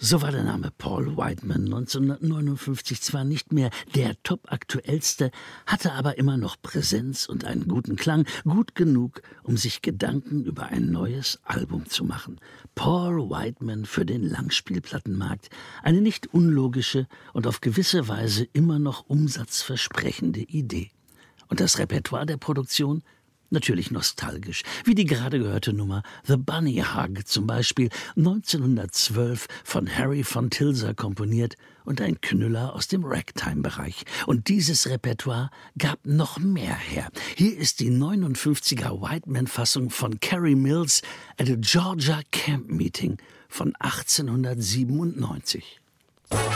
So war der Name Paul Whiteman 1959 zwar nicht mehr der topaktuellste, hatte aber immer noch Präsenz und einen guten Klang, gut genug, um sich Gedanken über ein neues Album zu machen. Paul Whiteman für den Langspielplattenmarkt, eine nicht unlogische und auf gewisse Weise immer noch umsatzversprechende Idee. Und das Repertoire der Produktion? Natürlich nostalgisch, wie die gerade gehörte Nummer The Bunny Hug zum Beispiel, 1912 von Harry von Tilser komponiert und ein Knüller aus dem Ragtime-Bereich. Und dieses Repertoire gab noch mehr her. Hier ist die 59er Whiteman-Fassung von Carrie Mills at a Georgia Camp Meeting von 1897.